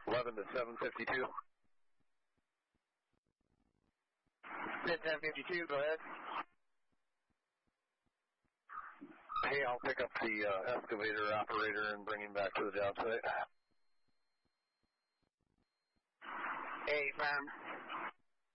11 to 752. 1052, go ahead. Hey, I'll pick up the excavator operator and bring him back to the job site. Hey, firm.